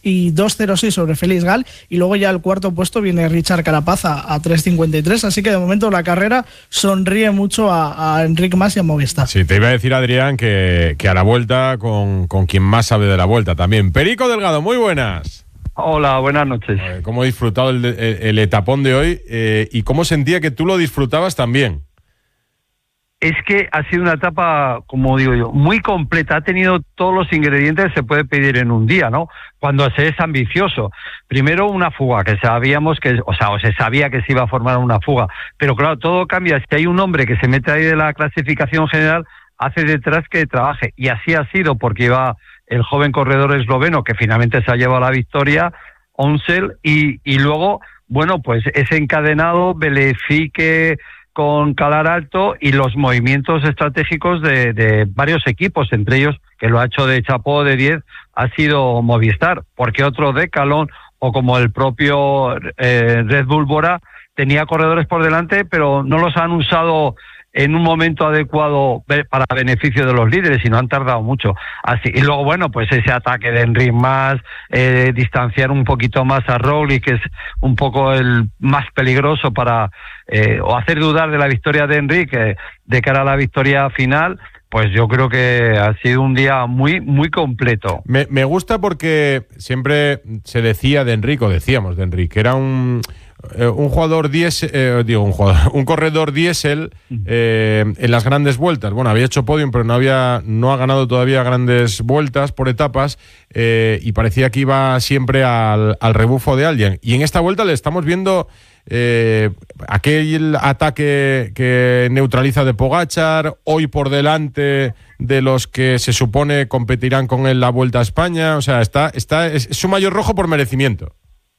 y 2.06 sobre Félix Gal, y luego ya el cuarto puesto viene Richard Carapaz a 3.53, así que de momento la carrera sonríe mucho a Enric Mas y a Movistar. Sí, te iba a decir, Adrián, que a la vuelta con quien más sabe de la vuelta también. Perico Delgado, muy buenas. Hola, buenas noches. ¿Cómo he disfrutado el etapón de hoy y cómo sentía que tú lo disfrutabas también? Es que ha sido una etapa, como digo yo, muy completa. Ha tenido todos los ingredientes que se puede pedir en un día, ¿no? Cuando se es ambicioso. Primero una fuga, que sabíamos que, o se sabía que se iba a formar una fuga. Pero claro, todo cambia. Si hay un hombre que se mete ahí de la clasificación general, hace detrás que trabaje. Y así ha sido, porque iba el joven corredor esloveno, que finalmente se ha llevado la victoria, Onsel, y luego, bueno, pues ese encadenado, Belefique con Calar Alto y los movimientos estratégicos de varios equipos, entre ellos, que lo ha hecho de chapó de 10, ha sido Movistar, porque otro Decathlon, o como el propio Red Bull Bora, tenía corredores por delante, pero no los han usado en un momento adecuado para beneficio de los líderes, y no han tardado mucho. Así, y luego, bueno, pues ese ataque de Enric Mas, distanciar un poquito más a Roglic, que es un poco el más peligroso para o hacer dudar de la victoria de Enric de cara a la victoria final. Pues yo creo que ha sido un día muy, muy completo. Me gusta porque siempre se decía de Enric, o decíamos de Enric, que era un jugador un corredor diésel en las grandes vueltas. Bueno, había hecho podium, pero no ha ganado todavía grandes vueltas por etapas, y parecía que iba siempre al rebufo de alguien. Y en esta vuelta le estamos viendo aquel ataque que neutraliza de Pogačar, hoy por delante de los que se supone competirán con él la Vuelta a España. O sea, es su mayor rojo por merecimiento.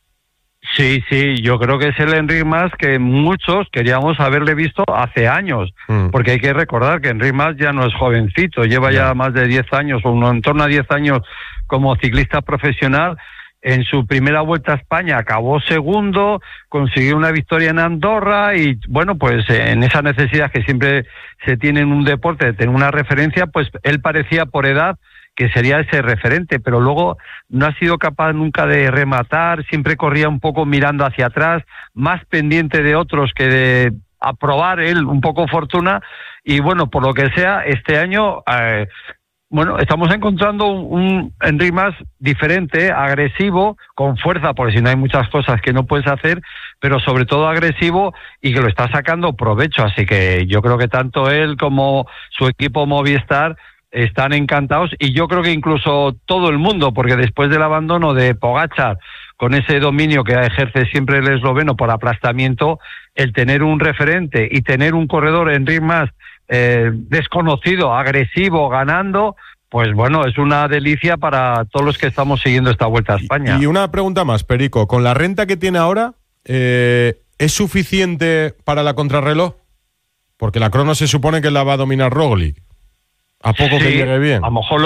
Sí, yo creo que es el Enric Mas que muchos queríamos haberle visto hace años, porque hay que recordar que Enric Mas ya no es jovencito, lleva ya más de 10 años, o en torno a 10 años como ciclista profesional. En su primera Vuelta a España acabó segundo, consiguió una victoria en Andorra, y bueno, pues en esa necesidad que siempre se tiene en un deporte de tener una referencia, pues él parecía por edad que sería ese referente, pero luego no ha sido capaz nunca de rematar, siempre corría un poco mirando hacia atrás, más pendiente de otros que de aprobar él un poco fortuna, y bueno, por lo que sea, este año bueno, estamos encontrando un Enric Mas diferente, agresivo, con fuerza, porque si no hay muchas cosas que no puedes hacer, pero sobre todo agresivo, y que lo está sacando provecho. Así que yo creo que tanto él como su equipo Movistar están encantados, y yo creo que incluso todo el mundo, porque después del abandono de Pogačar, con ese dominio que ejerce siempre el esloveno por aplastamiento, el tener un referente y tener un corredor, Enric Mas, desconocido, agresivo, ganando, pues bueno, es una delicia para todos los que estamos siguiendo esta Vuelta a España. Y una pregunta más, Perico, ¿con la renta que tiene ahora es suficiente para la contrarreloj? Porque la crono se supone que la va a dominar Roglic. ¿A poco que llegue bien? A lo mejor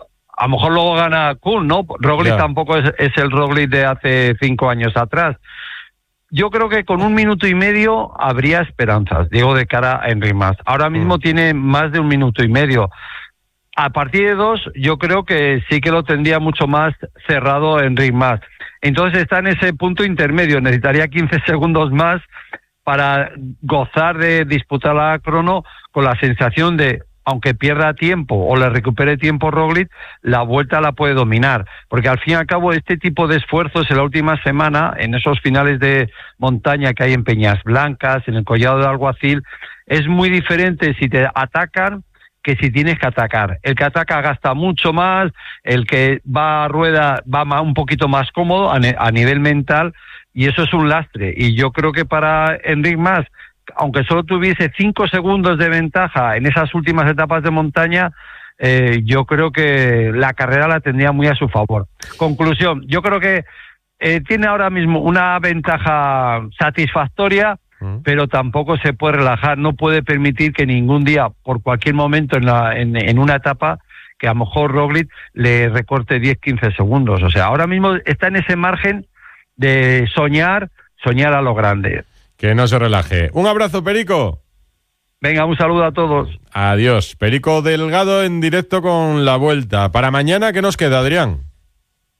luego gana Kuhn, ¿no? Roglic tampoco es el Roglic de hace 5 años atrás. Yo creo que con 1 minuto y medio habría esperanzas, digo, de cara a Enric Mas. Ahora mismo tiene más de 1 minuto y medio. A partir de 2, yo creo que sí que lo tendría mucho más cerrado Enric Mas. Entonces está en ese punto intermedio, necesitaría 15 segundos más para gozar de disputar la crono con la sensación de, aunque pierda tiempo o le recupere tiempo Roglic, la vuelta la puede dominar. Porque al fin y al cabo este tipo de esfuerzos en la última semana, en esos finales de montaña que hay en Peñas Blancas, en el Collado de Alguacil, es muy diferente si te atacan que si tienes que atacar. El que ataca gasta mucho más, el que va a rueda va un poquito más cómodo a nivel mental, y eso es un lastre. Y yo creo que para Enric Mas, aunque solo tuviese 5 segundos de ventaja en esas últimas etapas de montaña, yo creo que la carrera la tendría muy a su favor. Conclusión, yo creo que tiene ahora mismo una ventaja satisfactoria, pero tampoco se puede relajar, no puede permitir que ningún día, por cualquier momento en una etapa, que a lo mejor Roglic le recorte 10-15 segundos. O sea, ahora mismo está en ese margen de soñar a lo grande. Que no se relaje. Un abrazo, Perico. Venga, un saludo a todos. Adiós. Perico Delgado en directo con la Vuelta. Para mañana, ¿qué nos queda, Adrián?